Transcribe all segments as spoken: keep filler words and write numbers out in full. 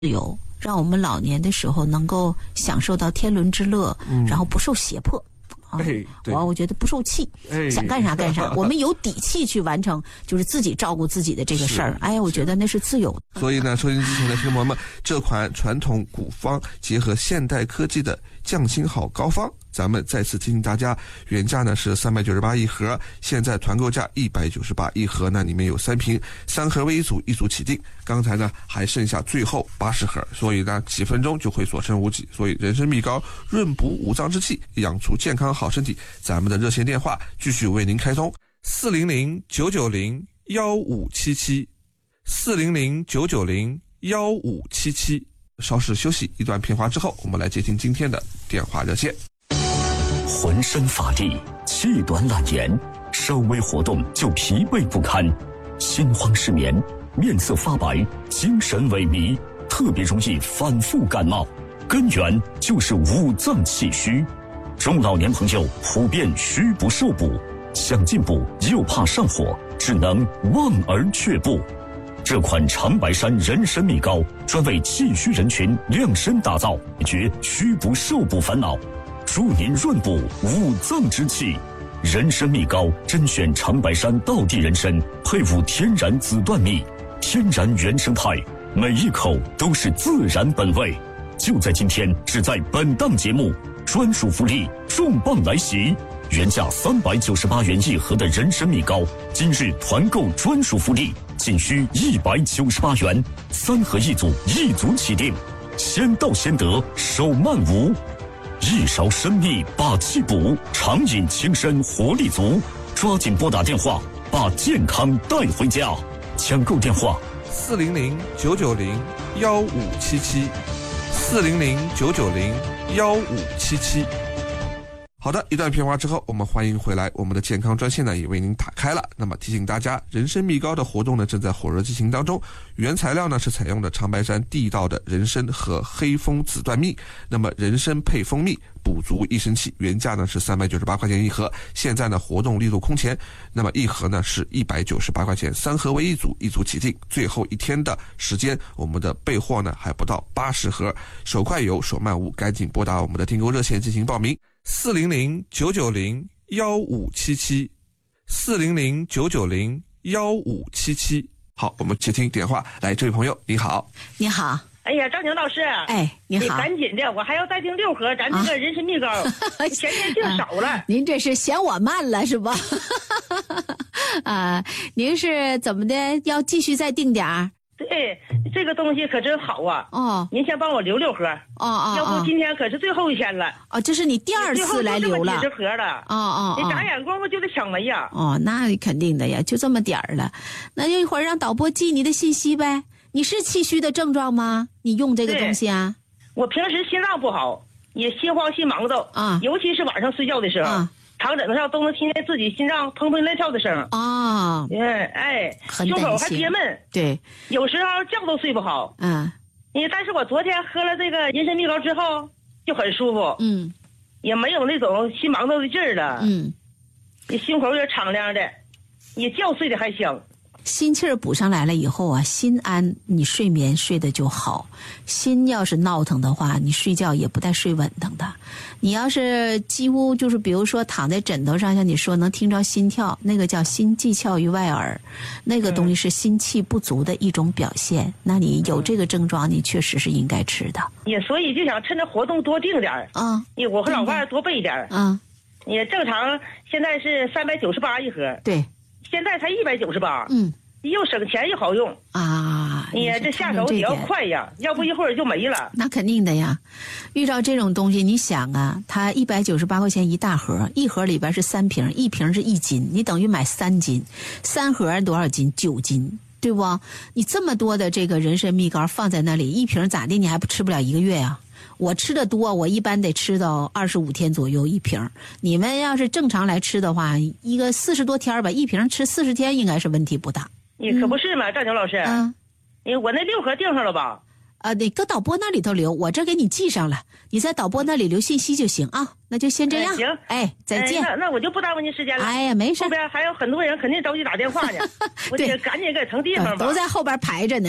自由，让我们老年的时候能够享受到天伦之乐，嗯、然后不受胁迫。啊， 哎、 我我觉得不受气，哎、想干啥干啥，我们有底气去完成，就是自己照顾自己的这个事儿。哎呀，我觉得那是自由的。 所以呢，收音机前的听众朋友们，这款传统古方结合现代科技的匠心好膏方，咱们再次提醒大家，原价呢是三百九十八一盒，现在团购价一百九十八一盒呢，里面有三瓶，三盒为一组，一组起订。刚才呢还剩下最后八十盒，所以呢几分钟就会所剩无几。所以人参蜜膏润补五脏之气，养出健康好身体。咱们的热线电话继续为您开通：四零零九九零幺五七七，四零零九九零幺五七七。稍事休息一段片花之后，我们来接听今天的电话热线。 浑身乏力，气短懒言，稍微活动就疲惫不堪，心慌失眠，面色发白，精神萎靡，特别容易反复感冒，根源就是五脏气虚。中老年朋友普遍虚不受补，想进补又怕上火，只能望而却步。这款长白山人参蜜膏专为气虚人群量身打造，解决虚不受补烦恼，助您润补五脏之气。人参蜜膏甄选长白山道地人参，配伍天然紫椴蜜，天然原生态，每一口都是自然本味。就在今天，只在本档节目，专属福利重磅来袭！原价三百九十八元一盒的人参蜜膏，今日团购专属福利，仅需一百九十八元，三盒一组，一组起订，先到先得，手慢无。一勺参蜜把气补，长饮轻身活力足。抓紧拨打电话，把健康带回家。抢购电话： 四零零九九零幺五七七，四零零九九零幺五七七。好的，一段片花之后，我们欢迎回来。我们的健康专线呢也为您打开了。那么提醒大家，人参蜜膏的活动呢正在火热进行当中。原材料呢是采用的长白山地道的人参和黑蜂紫椴蜜。那么人参配蜂蜜，补足益生气。原价呢是三百九十八块钱一盒，现在呢活动力度空前。那么一盒呢是一百九十八块钱，三盒为一组，一组起订。最后一天的时间，我们的备货呢还不到八十盒，手快有，手慢无，赶紧拨打我们的订购热线进行报名。四零零九九零幺五七七，四零零九九零幺五七七。好，我们接听电话。来，这位朋友，你好。 你好。 哎呀，张宁老师。 哎，你好。 你赶紧的，我还要再订六盒咱这个人参蜜膏，啊、前天订少了、啊。 您这是嫌我慢了是吧？啊，您是怎么的？要继续再订点儿？ 对，这个东西可真好啊！ 哦， 您先帮我留六盒。 哦哦， 要不今天可是最后一天了。 哦，这是你第二次来留了。 几十盒了。 哦哦你眨眼功夫就得抢没呀。 哦，那肯定的呀，就这么点儿了。那就一会儿让导播记你的信息呗。你是气虚的症状吗？你用这个东西啊？ 我平时心脏不好，也心慌心忙的啊， 尤其是晚上睡觉的时候。啊，躺枕头上都能听见自己心脏砰砰乱跳的声啊！ 哎哎，胸口还憋闷， 对， 有时候觉都睡不好。 嗯， 你但是我昨天喝了这个人参蜜膏之后就很舒服， 嗯， 也没有那种心忙叨的劲儿了， 嗯， 你胸口也敞亮的，你觉睡得还香。 心气儿补上来了以后啊，心安，你睡眠睡得就好。心要是闹腾的话，你睡觉也不带睡稳当的。你要是几乎就是比如说躺在枕头上，像你说能听着心跳，那个叫心悸窍于外耳，那个东西是心气不足的一种表现。嗯、那你有这个症状，你确实是应该吃的。 也所以就想趁着活动多订点儿啊， 你我和老伴多备点儿啊。 你正常现在是三百九十八一盒， 对。 现在才一百九十八， 嗯， 又省钱又好用啊！ 你这下手也要快呀，要不一会儿就没了。 那肯定的呀，遇到这种东西，你想啊，它一百九十八块钱一大盒，一盒里边是三瓶，一瓶是一斤，你等于买三斤，三盒多少斤？九斤，对不？你这么多的这个人参蜜膏放在那里，一瓶咋的？你还不吃不了一个月呀？我吃的多，我一般得吃到二十五天左右一瓶。你们要是正常来吃的话，一个四十多天吧，一瓶吃四十天应该是问题不大。 你可不是嘛，赵强老师。 嗯， 你我那六盒订上了吧？ 啊，得搁导播那里头留，我这给你记上了，你在导播那里留信息就行啊。那就先这样。 哎、行， 哎，再见。 哎、那那我就不耽误您时间了。 哎呀，没事。 后边还有很多人肯定着急打电话呢，我得赶紧给腾地方吧。 都在后边排着呢。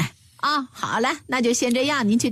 啊。好了，那就先这样，您去。